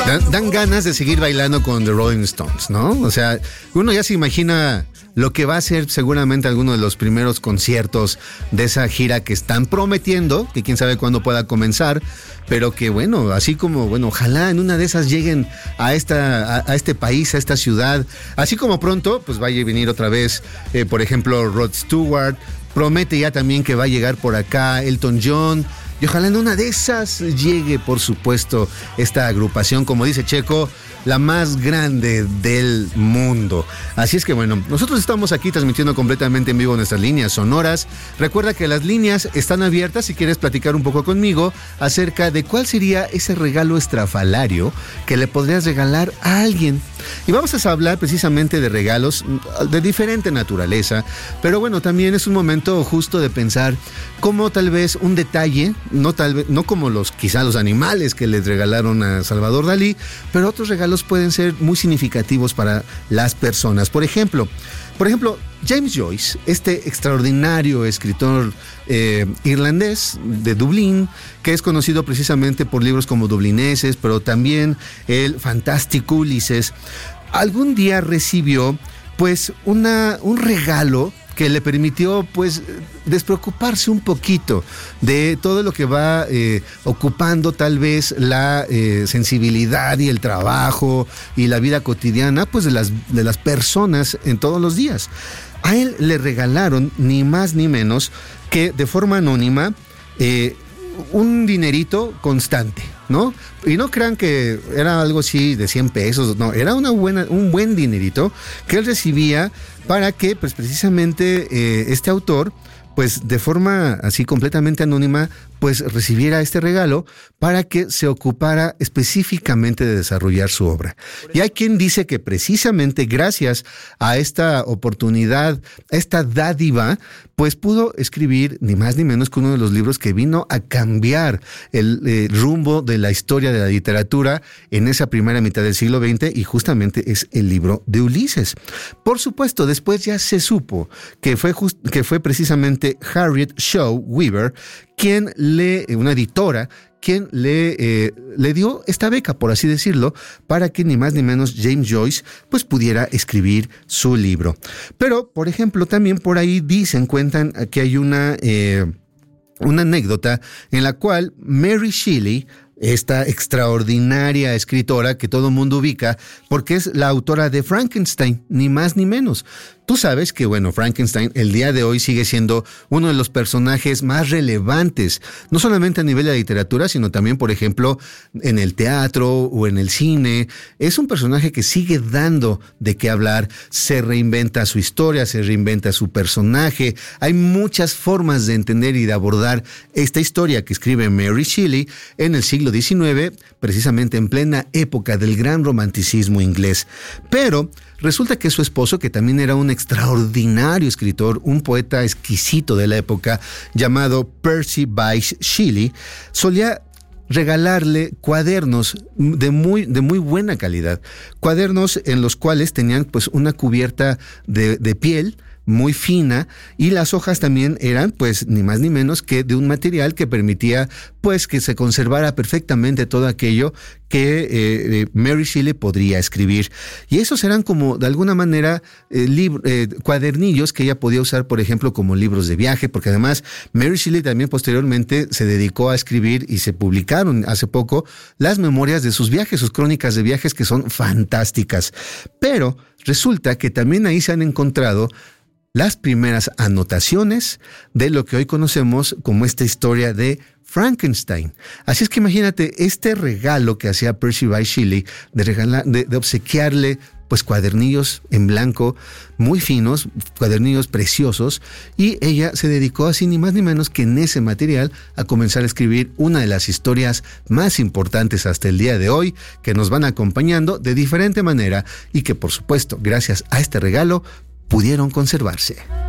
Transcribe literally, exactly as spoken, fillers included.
Dan, dan ganas de seguir bailando con The Rolling Stones, ¿no? O sea, uno ya se imagina lo que va a ser seguramente alguno de los primeros conciertos de esa gira que están prometiendo, que quién sabe cuándo pueda comenzar, pero que bueno, así como, bueno, ojalá en una de esas lleguen a esta, a, a este país, a esta ciudad, así como pronto, pues vaya a venir otra vez, eh, por ejemplo, Rod Stewart, promete ya también que va a llegar por acá Elton John, y ojalá en una de esas llegue, por supuesto, esta agrupación, como dice Checo, la más grande del mundo. Así es que bueno, nosotros estamos aquí transmitiendo completamente en vivo nuestras líneas sonoras. Recuerda que las líneas están abiertas si quieres platicar un poco conmigo acerca de cuál sería ese regalo estrafalario que le podrías regalar a alguien. Y vamos a hablar precisamente de regalos de diferente naturaleza, pero bueno, también es un momento justo de pensar cómo tal vez un detalle, no tal vez, no como los quizá los animales que les regalaron a Salvador Dalí, pero otros regalos pueden ser muy significativos para las personas. Por ejemplo, por ejemplo, James Joyce, este extraordinario escritor eh, irlandés de Dublín, que es conocido precisamente por libros como Dublineses, pero también el fantástico Ulises, algún día recibió pues una, un regalo que le permitió pues despreocuparse un poquito de todo lo que va eh, ocupando tal vez la eh, sensibilidad y el trabajo y la vida cotidiana pues de las, de las personas en todos los días. A él le regalaron ni más ni menos que de forma anónima eh, un dinerito constante, ¿no? Y no crean que era algo así de cien pesos, no, era una buena, un buen dinerito que él recibía para que, pues precisamente, eh, este autor, pues de forma así completamente anónima, pues recibiera este regalo para que se ocupara específicamente de desarrollar su obra. Y hay quien dice que precisamente gracias a esta oportunidad, a esta dádiva, pues pudo escribir ni más ni menos que uno de los libros que vino a cambiar el eh, rumbo de la historia de la literatura en esa primera mitad del siglo veinte, y justamente es el libro de Ulises. Por supuesto, después ya se supo que fue, just, que fue precisamente Harriet Shaw Weaver quien le, una editora, quien le, eh, le dio esta beca, por así decirlo, para que ni más ni menos James Joyce pues pudiera escribir su libro. Pero, por ejemplo, también por ahí dicen, cuentan que hay una, eh, una anécdota en la cual Mary Shelley, esta extraordinaria escritora que todo el mundo ubica porque es la autora de Frankenstein, ni más ni menos. Tú sabes que, bueno, Frankenstein el día de hoy sigue siendo uno de los personajes más relevantes, no solamente a nivel de la literatura, sino también, por ejemplo, en el teatro o en el cine. Es un personaje que sigue dando de qué hablar, se reinventa su historia, se reinventa su personaje. Hay muchas formas de entender y de abordar esta historia que escribe Mary Shelley en el siglo diecinueve, precisamente en plena época del gran romanticismo inglés. Pero resulta que su esposo, que también era un extraordinario escritor, un poeta exquisito de la época, llamado Percy Bysshe Shelley, solía regalarle cuadernos de muy, de muy buena calidad, cuadernos en los cuales tenían pues una cubierta de, de piel muy fina, y las hojas también eran pues ni más ni menos que de un material que permitía pues que se conservara perfectamente todo aquello que eh, Mary Shelley podría escribir. Y esos eran como de alguna manera eh, lib- eh, cuadernillos que ella podía usar, por ejemplo, como libros de viaje, porque además Mary Shelley también posteriormente se dedicó a escribir y se publicaron hace poco las memorias de sus viajes, sus crónicas de viajes, que son fantásticas. Pero resulta que también ahí se han encontrado las primeras anotaciones de lo que hoy conocemos como esta historia de Frankenstein. Así es que imagínate este regalo que hacía Percy Bysshe Shelley de, regalar, de, de obsequiarle pues cuadernillos en blanco muy finos, cuadernillos preciosos, y ella se dedicó así ni más ni menos que en ese material a comenzar a escribir una de las historias más importantes hasta el día de hoy, que nos van acompañando de diferente manera y que por supuesto gracias a este regalo pudieron conservarse.